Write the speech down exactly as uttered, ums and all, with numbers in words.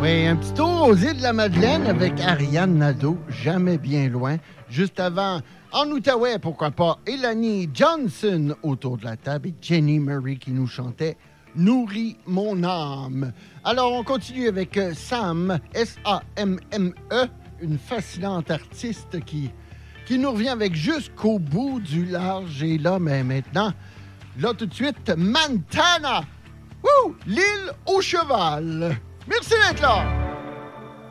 Oui, un petit tour aux îles de la Madeleine avec Ariane Nadeau, jamais bien loin. Juste avant, en Outaouais, pourquoi pas, Elanie Johnson autour de la table et Jenny Murray qui nous chantait « Nourris mon âme ». Alors, on continue avec Sam, S A M M E, une fascinante artiste qui, qui nous revient avec Jusqu'au bout du large. Et là, mais maintenant, là tout de suite, Montana, Wouh! L'île au cheval. Merci d'être là!